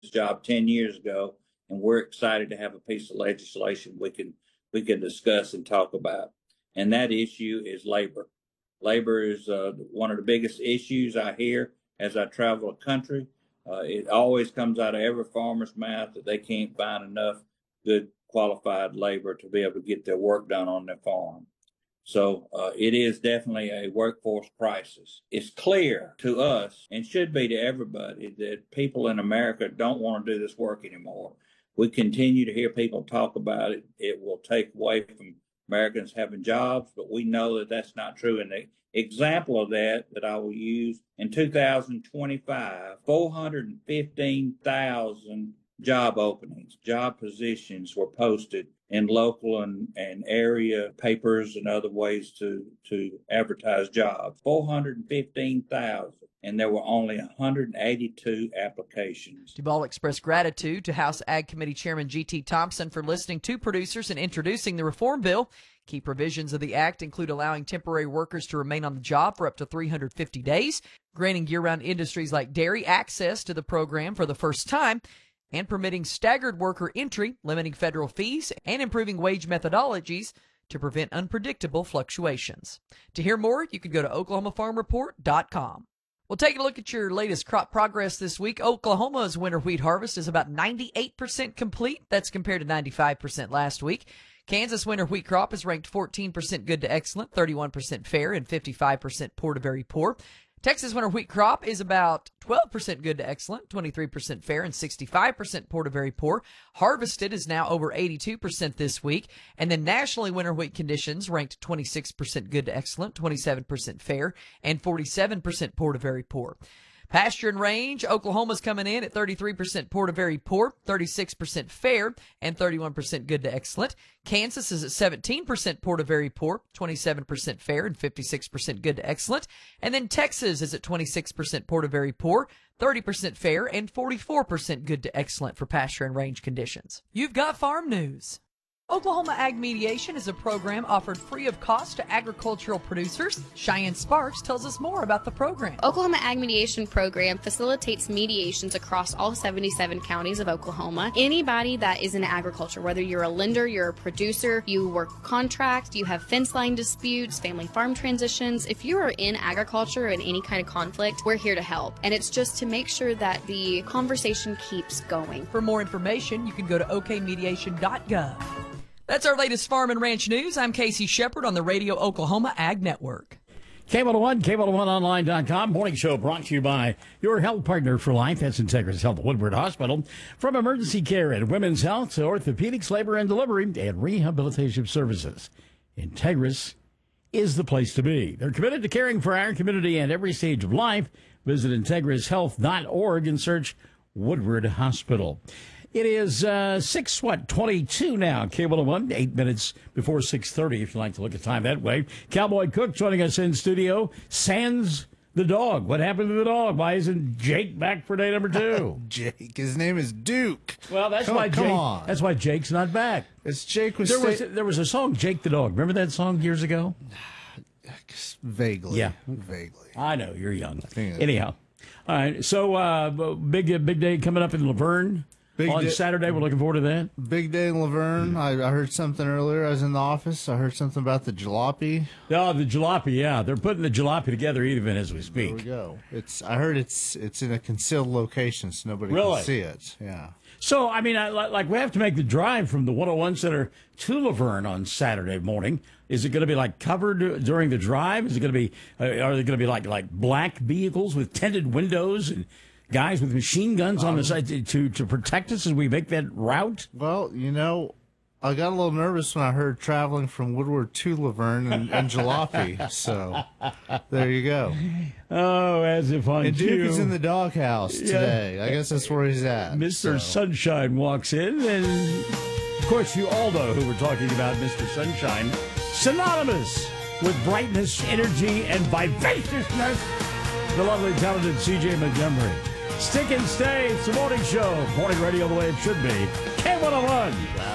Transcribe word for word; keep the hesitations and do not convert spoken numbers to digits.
job ten years ago, and we're excited to have a piece of legislation we can we can discuss and talk about. And that issue is labor. Labor is uh, one of the biggest issues I hear as I travel the country. Uh, it always comes out of every farmer's mouth that they can't find enough good qualified labor to be able to get their work done on their farm. So uh, it is definitely a workforce crisis. It's clear to us, and should be to everybody, that people in America don't want to do this work anymore. We continue to hear people talk about it. It will take away from Americans having jobs, but we know that that's not true. And the example of that that I will use, in two thousand twenty-five, four hundred fifteen thousand job openings, job positions were posted in local and, and area papers and other ways to, to advertise jobs. four hundred fifteen thousand. And there were only one hundred eighty-two applications. Duval expressed gratitude to House Ag Committee Chairman G T Thompson for listening to producers and introducing the reform bill. Key provisions of the act include allowing temporary workers to remain on the job for up to three hundred fifty days, granting year-round industries like dairy access to the program for the first time, and permitting staggered worker entry, limiting federal fees, and improving wage methodologies to prevent unpredictable fluctuations. To hear more, you can go to oklahoma farm report dot com. Well, taking a look at your latest crop progress this week, Oklahoma's winter wheat harvest is about ninety-eight percent complete. That's compared to ninety-five percent last week. Kansas winter wheat crop is ranked fourteen percent good to excellent, thirty-one percent fair, and fifty-five percent poor to very poor. Texas winter wheat crop is about twelve percent good to excellent, twenty-three percent fair, and sixty-five percent poor to very poor. Harvested is now over eighty-two percent this week. And then nationally, winter wheat conditions ranked twenty-six percent good to excellent, twenty-seven percent fair, and forty-seven percent poor to very poor. Pasture and range, Oklahoma's coming in at thirty-three percent poor to very poor, thirty-six percent fair, and thirty-one percent good to excellent. Kansas is at seventeen percent poor to very poor, twenty-seven percent fair, and fifty-six percent good to excellent. And then Texas is at twenty-six percent poor to very poor, thirty percent fair, and forty-four percent good to excellent for pasture and range conditions. You've got farm news. Oklahoma Ag Mediation is a program offered free of cost to agricultural producers. Cheyenne Sparks tells us more about the program. Oklahoma Ag Mediation Program facilitates mediations across all seventy-seven counties of Oklahoma. Anybody that is in agriculture, whether you're a lender, you're a producer, you work contract, you have fence line disputes, family farm transitions, if you are in agriculture in any kind of conflict, we're here to help. And it's just to make sure that the conversation keeps going. For more information, you can go to o k mediation dot gov. That's our latest farm and ranch news. I'm Casey Shepard on the Radio Oklahoma Ag Network. K one oh one, K one oh one online dot com. Morning show brought to you by your health partner for life. That's Integris Health Woodward Hospital. From emergency care and women's health to orthopedics, labor and delivery, and rehabilitation services, Integris is the place to be. They're committed to caring for our community at every stage of life. Visit integris health dot org and search Woodward Hospital. It is uh, six, what, twenty-two now, K one oh one, eight minutes before six thirty, if you like to look at time that way. Cowboy Cook joining us in studio. Sans the dog. What happened to the dog? Why isn't Jake back for day number two? Jake, his name is Duke. Well, that's come, why come Jake. on. That's why Jake's not back. It's Jake was. There sta- was there was a song, Jake the Dog. Remember that song years ago? Vaguely. Yeah, vaguely. I know you're young. think Anyhow, all right. So uh, big big day coming up in Laverne. Big on day, Saturday, we're looking forward to that. Big day in Laverne. I, I heard something earlier. I was in the office. I heard something about the jalopy. Oh, the jalopy, yeah. They're putting the jalopy together even as we speak. There we go. It's. I heard it's it's in a concealed location, so nobody really? can see it. Yeah. So, I mean, I, like, we have to make the drive from the one oh one Center to Laverne on Saturday morning. Is it going to be, like, covered during the drive? Is it going to be, uh, are they going to be, like, like black vehicles with tinted windows and guys with machine guns on the side to, to to protect us as we make that route? Well, you know, I got a little nervous when I heard traveling from Woodward to Laverne and, and jalopy. So there you go. Oh, as if on and cue. Duke is in the doghouse today. Yeah. I guess that's where he's at. Mister So. Sunshine walks in, and of course you all know who we're talking about, Mister Sunshine. Synonymous with brightness, energy, and vivaciousness. The lovely, talented C J Montgomery. Stick and stay. It's the morning show. Morning radio the way it should be. K one oh one.